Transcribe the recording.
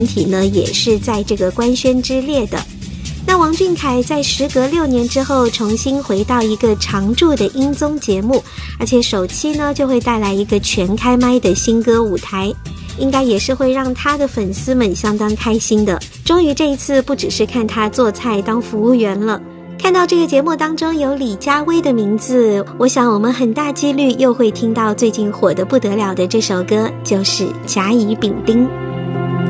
体呢也是在这个官宣之列的。那王俊凯在时隔6年之后重新回到一个常驻的音综节目，而且首期呢就会带来一个全开麦的新歌舞台，应该也是会让他的粉丝们相当开心的。终于这一次不只是看他做菜当服务员了，看到这个节目当中有李佳薇的名字，我想我们很大几率又会听到最近火得不得了的这首歌，就是甲乙丙丁。